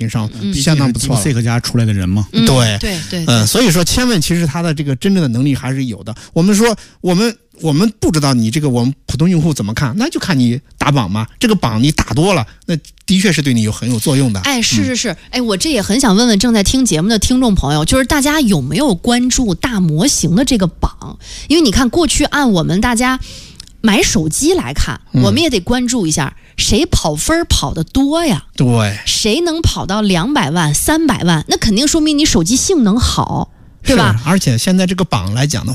平上相当不错了。 C 克家出来的人嘛， 对，所以说千问其实他的这个真正的能力还是有的。我们说我们不知道你这个我们普通用户怎么看，那就看你打榜嘛。这个榜你打多了，那的确是对你很有作用的。 是，我这也很想问问正在听节目的听众朋友，就是大家有没有关注大模型的这个榜？因为你看过去按我们大家买手机来看，我们也得关注一下谁跑分跑得多呀？ 对， 谁能跑到200万、300万，那肯定说明你手机性能好，对吧？ 而且现在这个榜来讲的话，